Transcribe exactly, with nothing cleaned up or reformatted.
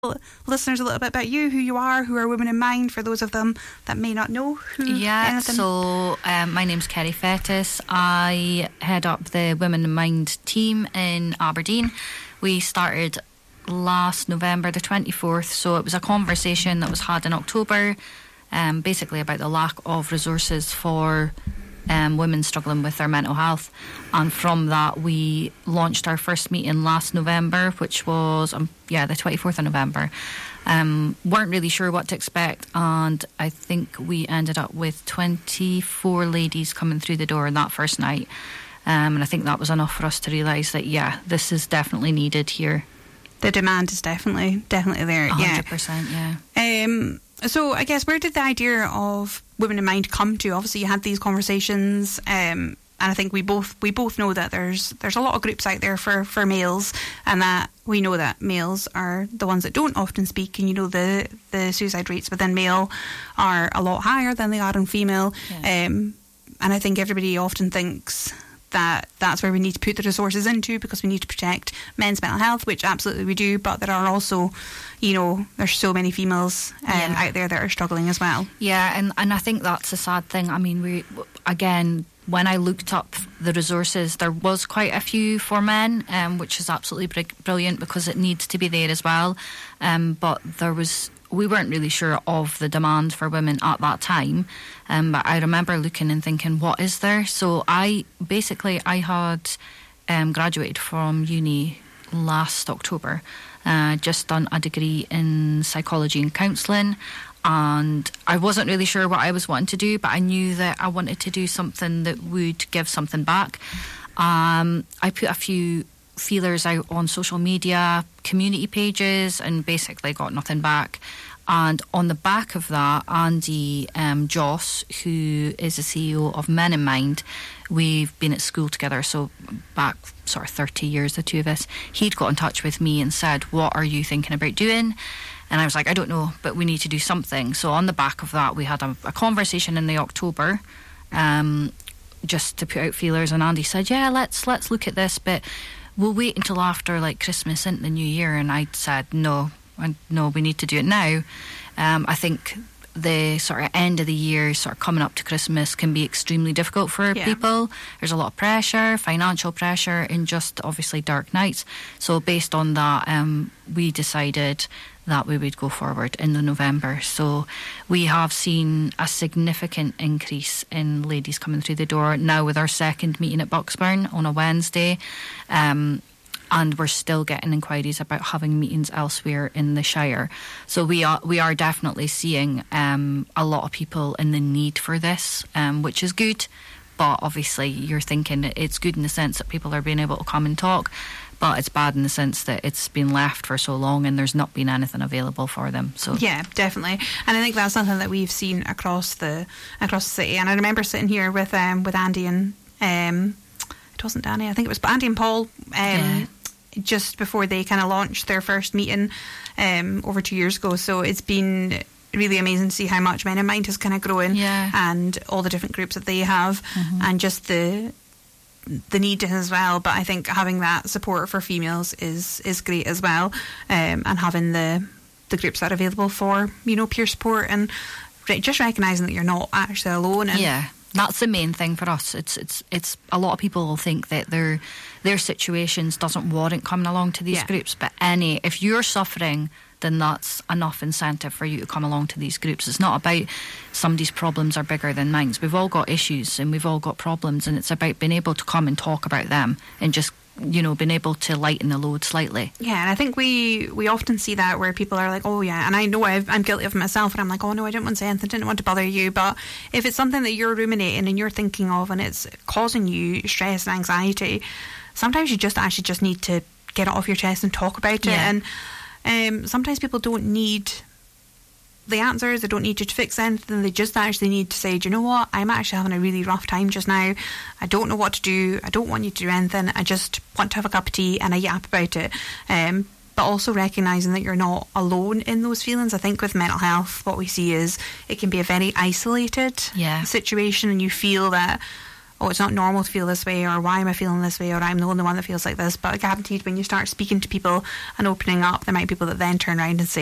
listeners a little bit about you, who you are, who are Women in Mind, for those of them that may not know who. Yeah, anything. so um, my name's Kerry Fettis. I head up the Women in Mind team in Aberdeen. We started last November the twenty-fourth, so it was a conversation that was had in October, um, basically about the lack of resources for um, women struggling with their mental health. And from that, we launched our first meeting last November, which was, um, yeah, the twenty-fourth of November. Um, weren't really sure what to expect, and I think we ended up with twenty-four ladies coming through the door on that first night. Um, and I think that was enough for us to realise that, yeah, this is definitely needed here. The demand is definitely, definitely there. one hundred percent, yeah. yeah. Um, so I guess, where did the idea of Women in Mind come to? Obviously, you had these conversations, um, and I think we both we both know that there's there's a lot of groups out there for, for males, and that we know that males are the ones that don't often speak, and you know the, the suicide rates within male are a lot higher than they are in female. Yeah. Um, and I think everybody often thinks that that's where we need to put the resources into, because we need to protect men's mental health, which absolutely we do, but there are also, you know, there's so many females um, yeah. out there that are struggling as well. Yeah, and, and I think that's a sad thing. I mean, we again, when I looked up the resources, there was quite a few for men, um, which is absolutely br- brilliant because it needs to be there as well. Um, but there was, we weren't really sure of the demand for women at that time. Um, but I remember looking and thinking, what is there? So I basically, I had um, graduated from uni last October, uh, just done a degree in psychology and counselling. And I wasn't really sure what I was wanting to do, but I knew that I wanted to do something that would give something back. Um, I put a few feelers out on social media, community pages, and basically got nothing back. And on the back of that, Andy um, Joss, who is the C E O of Men in Mind, we've been at school together, so back sort of thirty years, the two of us, he'd got in touch with me and said, what are you thinking about doing? And I was like, I don't know, but we need to do something. So on the back of that, we had a, a conversation in the October, um, just to put out feelers, and Andy said, yeah, let's let's look at this, but we'll wait until after like Christmas into the new year. And I said, no, and no, we need to do it now. Um, I think the sort of end of the year, sort of coming up to Christmas, can be extremely difficult for yeah. people. There's a lot of pressure, financial pressure, and just obviously dark nights. So based on that, um, we decided that we would go forward in the November. So we have seen a significant increase in ladies coming through the door now with our second meeting at Bucksburn on a Wednesday. Um, and we're still getting inquiries about having meetings elsewhere in the Shire. So we are we are definitely seeing um, a lot of people in the need for this, um, which is good. But obviously you're thinking it's good in the sense that people are being able to come and talk, but it's bad in the sense that it's been left for so long and there's not been anything available for them. So yeah, definitely. And I think that's something that we've seen across the across the city. And I remember sitting here with um, with Andy and um, it wasn't Danny, I think it was Andy and Paul. Um, yeah. Just before they kind of launched their first meeting um, over two years ago. So it's been really amazing to see how much Men in Mind has kind of grown, yeah. and all the different groups that they have, mm-hmm. and just the the need as well. But I think having that support for females is is great as well, um, and having the the groups that are available for, you know, peer support, and re- just recognising that you're not actually alone. And yeah. That's the main thing for us. It's it's it's a lot of people will think that their their situations doesn't warrant coming along to these yeah. groups. But any if you're suffering, then that's enough incentive for you to come along to these groups. It's not about somebody's problems are bigger than mine. We've all got issues and we've all got problems, and it's about being able to come and talk about them and just, you know, being able to lighten the load slightly. Yeah, and I think we we often see that where people are like, oh yeah, and I know I've, I'm guilty of it myself, and I'm like, oh no, I didn't want to say anything, didn't want to bother you. But if it's something that you're ruminating and you're thinking of and it's causing you stress and anxiety, sometimes you just actually just need to get it off your chest and talk about it. Yeah. And um, sometimes people don't need the answers, they don't need you to fix anything, they just actually need to say, do you know what, I'm actually having a really rough time just now, I don't know what to do, I don't want you to do anything, I just want to have a cup of tea and a yap about it. Um, but also recognising that you're not alone in those feelings. I think with mental health, what we see is it can be a very isolated yeah. situation, and you feel that, oh, it's not normal to feel this way, or why am I feeling this way, or I'm the only one that feels like this. But guaranteed, when you start speaking to people and opening up, there might be people that then turn around and say,